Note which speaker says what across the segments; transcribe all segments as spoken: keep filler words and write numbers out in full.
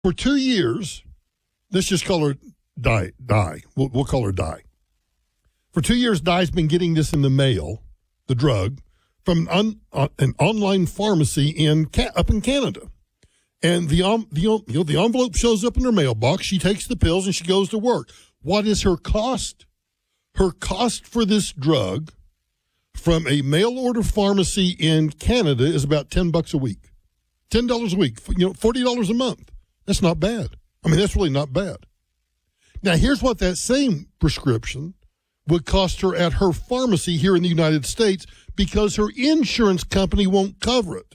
Speaker 1: For two years, let's just call her Di. Di. We'll, we'll call her Di. For two years, Di's been getting this in the mail, the drug, from an, uh, an online pharmacy in up in Canada. And the, um, the, you know, the envelope shows up in her mailbox. She takes the pills and she goes to work. What is her cost? Her cost for this drug from a mail-order pharmacy in Canada is about ten bucks a week. ten dollars a week, you know, forty dollars a month. That's not bad. I mean, that's really not bad. Now, here's what that same prescription would cost her at her pharmacy here in the United States because her insurance company won't cover it.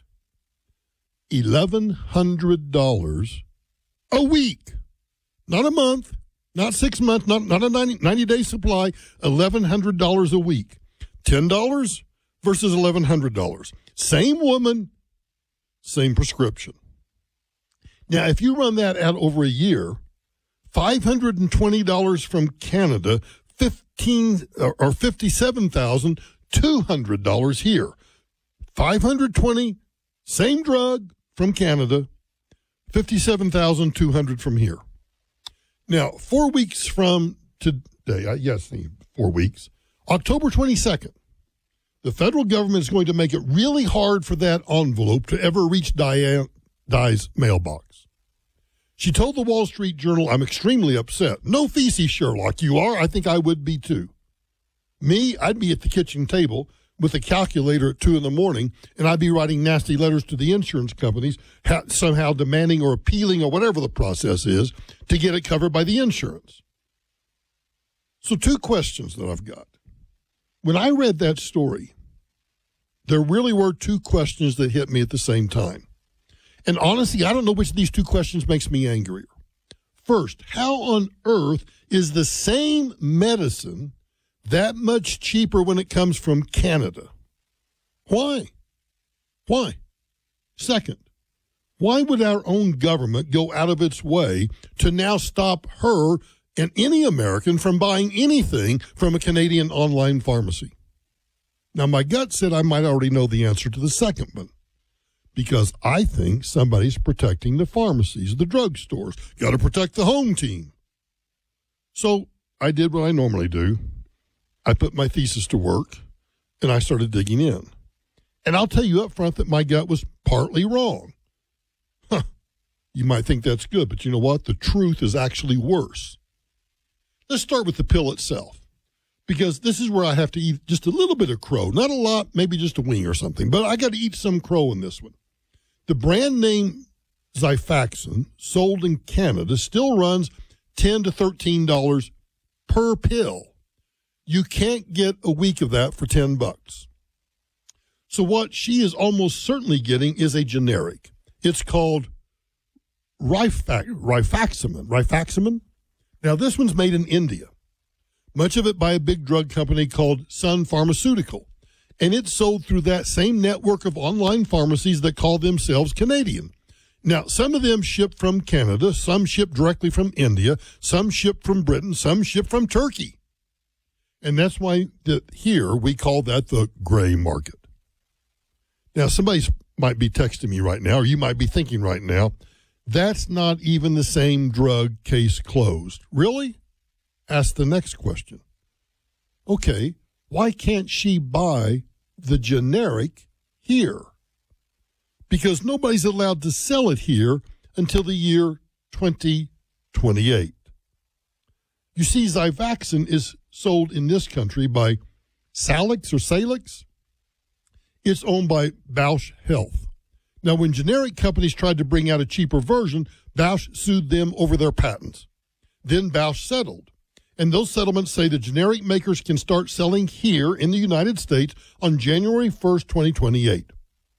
Speaker 1: eleven hundred dollars a week. Not a month, not six months, not, not a ninety-day supply, eleven hundred dollars a week. ten dollars versus eleven hundred dollars. Same woman, same prescription. Now, if you run that out over a year, five hundred twenty dollars from Canada, fifteen or fifty-seven thousand two hundred dollars here. five hundred twenty dollars, same drug from Canada, fifty-seven thousand two hundred dollars from here. Now, four weeks from today, yes, four weeks, October twenty-second, the federal government is going to make it really hard for that envelope to ever reach Diane, Di's mailbox. She told the Wall Street Journal, I'm extremely upset. No feces, Sherlock. You are? I think I would be too. Me, I'd be at the kitchen table with a calculator at two in the morning, and I'd be writing nasty letters to the insurance companies, ha- somehow demanding or appealing or whatever the process is to get it covered by the insurance. So two questions that I've got. When I read that story, there really were two questions that hit me at the same time. And honestly, I don't know which of these two questions makes me angrier. First, how on earth is the same medicine that much cheaper when it comes from Canada? Why? Why? Second, why would our own government go out of its way to now stop her and any American from buying anything from a Canadian online pharmacy? Now, my gut said I might already know the answer to the second one, because I think somebody's protecting the pharmacies, the drugstores. Got to protect the home team. So I did what I normally do. I put my thesis to work, and I started digging in. And I'll tell you up front that my gut was partly wrong. Huh. You might think that's good, but you know what? The truth is actually worse. Let's start with the pill itself, because this is where I have to eat just a little bit of crow. Not a lot, maybe just a wing or something, but I got to eat some crow in this one. The brand name Xifaxan, sold in Canada, still runs ten to thirteen dollars per pill. You can't get a week of that for ten bucks. So what she is almost certainly getting is a generic. It's called Rifax, Rifaximin. Rifaximin? Now, this one's made in India, much of it by a big drug company called Sun Pharmaceutical. And it's sold through that same network of online pharmacies that call themselves Canadian. Now, some of them ship from Canada, some ship directly from India, some ship from Britain, some ship from Turkey. And that's why the, here we call that the gray market. Now, somebody might be texting me right now, or you might be thinking right now, that's not even the same drug, case closed. Really? Ask the next question. Okay, why can't she buy the generic here? Because nobody's allowed to sell it here until the year twenty twenty-eight. You see, Xifaxan is sold in this country by Salix or Salix. It's owned by Bausch Health. Now, when generic companies tried to bring out a cheaper version, Bausch sued them over their patents. Then Bausch settled. And those settlements say the generic makers can start selling here in the United States on January first, twenty twenty-eight.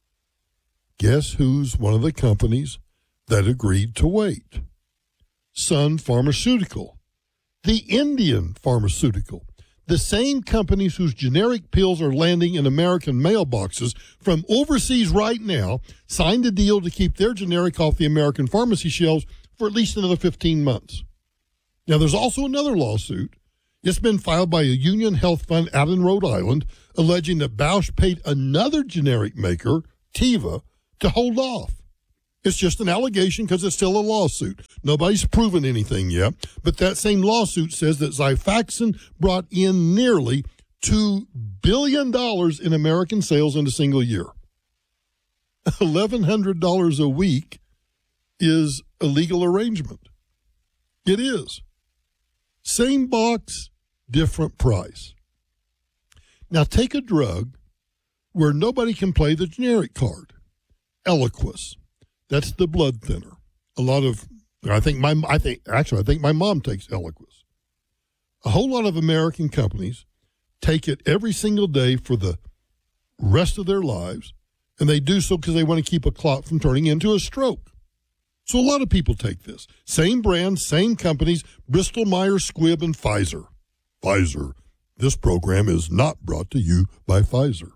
Speaker 1: Guess who's one of the companies that agreed to wait? Sun Pharmaceutical, the Indian pharmaceutical. The same companies whose generic pills are landing in American mailboxes from overseas right now signed a deal to keep their generic off the American pharmacy shelves for at least another fifteen months. Now, there's also another lawsuit. It's been filed by a Union Health Fund out in Rhode Island, alleging that Bausch paid another generic maker, Teva, to hold off. It's just an allegation because it's still a lawsuit. Nobody's proven anything yet. But that same lawsuit says that Xifaxan brought in nearly two billion dollars in American sales in a single year. eleven hundred dollars a week is a legal arrangement. It is. Same box, different price. Now take a drug where nobody can play the generic card. Eliquis. That's the blood thinner. A lot of, I think my, I think, actually, I think my mom takes Eliquis. A whole lot of American companies take it every single day for the rest of their lives, and they do so because they want to keep a clot from turning into a stroke. So a lot of people take this. Same brand, same companies, Bristol Myers Squibb and Pfizer. Pfizer. This program is not brought to you by Pfizer.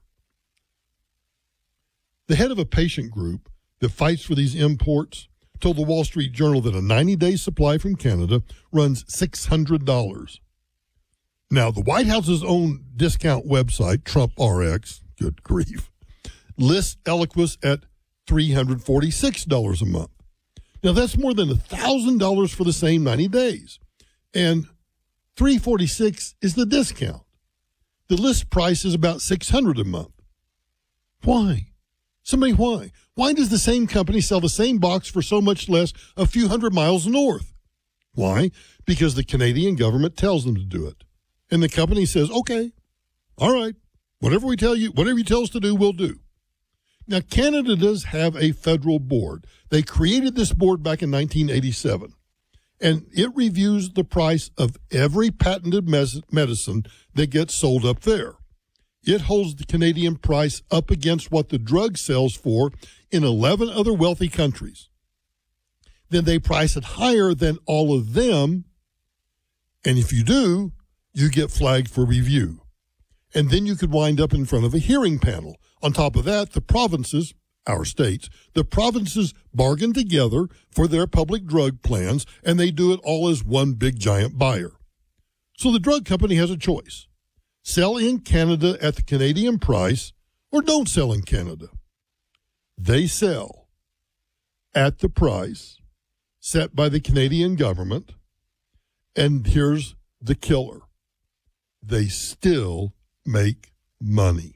Speaker 1: The head of a patient group that fights for these imports told the Wall Street Journal that a ninety-day supply from Canada runs six hundred dollars. Now, the White House's own discount website, Trump R X, good grief, lists Eliquis at three hundred forty-six dollars a month. Now, that's more than one thousand dollars for the same ninety days. And three hundred forty-six dollars is the discount. The list price is about six hundred dollars a month. Why? Somebody, why? Why does the same company sell the same box for so much less a few hundred miles north? Why? Because the Canadian government tells them to do it. And the company says, okay, all right, whatever we tell you, whatever you tell us to do, we'll do. Now, Canada does have a federal board. They created this board back in nineteen eighty-seven, and it reviews the price of every patented mes- medicine that gets sold up there. It holds the Canadian price up against what the drug sells for in eleven other wealthy countries. Then they price it higher than all of them, and if you do, you get flagged for review. And then you could wind up in front of a hearing panel. On top of that, the provinces, our states, the provinces bargain together for their public drug plans, and they do it all as one big giant buyer. So the drug company has a choice. Sell in Canada at the Canadian price or don't sell in Canada. They sell at the price set by the Canadian government, and here's the killer. They still make money.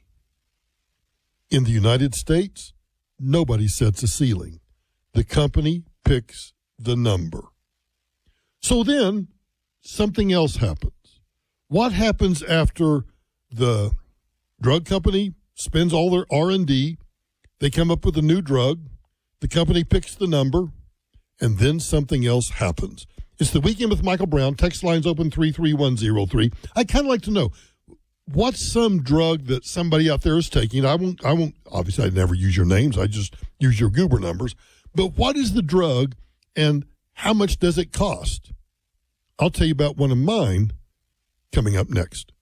Speaker 1: In the United States, nobody sets a ceiling. The company picks the number. So then something else happens. What happens after the drug company spends all their R and D, they come up with a new drug, the company picks the number, and then something else happens? It's the Weekend with Michael Brown. Text lines open three three one zero three. I'd kind of like to know, what's some drug that somebody out there is taking? I won't, I won't, obviously I'd never use your names. I just use your goober numbers. But what is the drug and how much does it cost? I'll tell you about one of mine coming up next.